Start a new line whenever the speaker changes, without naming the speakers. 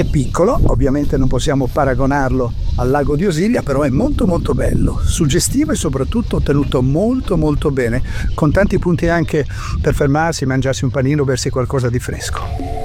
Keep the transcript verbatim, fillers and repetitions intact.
È piccolo, ovviamente non possiamo paragonarlo al lago di Osilia, però è molto molto bello, suggestivo e soprattutto tenuto molto molto bene, con tanti punti anche per fermarsi, mangiarsi un panino, bersi qualcosa di fresco.